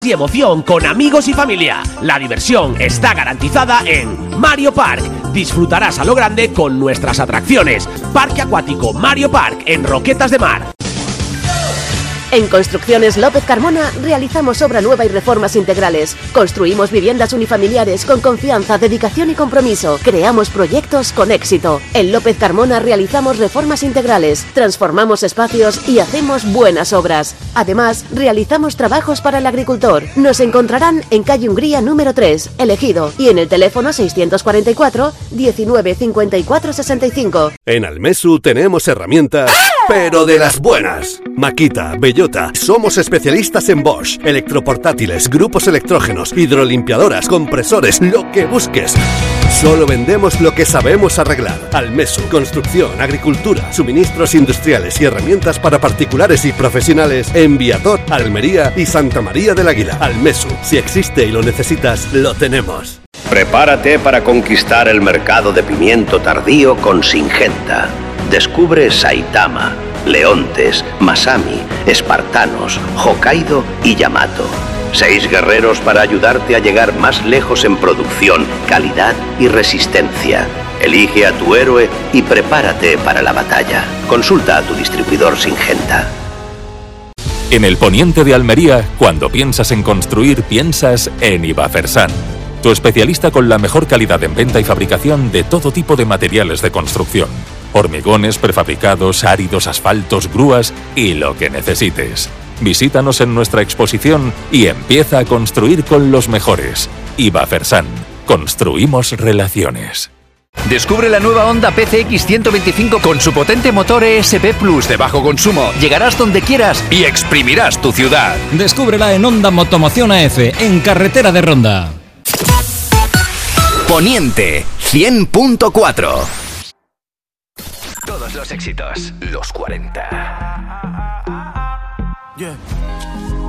Y emoción con amigos y familia. La diversión está garantizada en Mario Park. Disfrutarás a lo grande con nuestras atracciones. Parque acuático Mario Park en Roquetas de Mar. En Construcciones López Carmona realizamos obra nueva y reformas integrales. Construimos viviendas unifamiliares con confianza, dedicación y compromiso. Creamos proyectos con éxito. En López Carmona realizamos reformas integrales, transformamos espacios y hacemos buenas obras. Además, realizamos trabajos para el agricultor. Nos encontrarán en calle Hungría número 3, Elegido, y en el teléfono 644 19 54 65. En Almesu tenemos herramientas, pero de las buenas. Makita, Bellota, somos especialistas en Bosch, electroportátiles, grupos electrógenos, hidrolimpiadoras, compresores, lo que busques. Solo vendemos lo que sabemos arreglar. Almesu, construcción, agricultura, suministros industriales y herramientas para particulares y profesionales en Viator, Almería y Santa María del Águila. Almesu, si existe y lo necesitas, lo tenemos. Prepárate para conquistar el mercado de pimiento tardío con Syngenta. Descubre Saitama, Leontes, Masami, Espartanos, Hokkaido y Yamato. 6 guerreros para ayudarte a llegar más lejos en producción, calidad y resistencia. Elige a tu héroe y prepárate para la batalla. Consulta a tu distribuidor Syngenta. En el poniente de Almería, cuando piensas en construir, piensas en Ibafersan, tu especialista con la mejor calidad en venta y fabricación de todo tipo de materiales de construcción. Hormigones, prefabricados, áridos, asfaltos, grúas y lo que necesites. Visítanos en nuestra exposición y empieza a construir con los mejores. Ibafersan. Construimos relaciones. Descubre la nueva Honda PCX 125 con su potente motor ESP Plus de bajo consumo. Llegarás donde quieras y exprimirás tu ciudad. Descúbrela en Honda Motomoción AF, en carretera de Ronda. Poniente 100.4. Todos los éxitos, los 40. Yeah.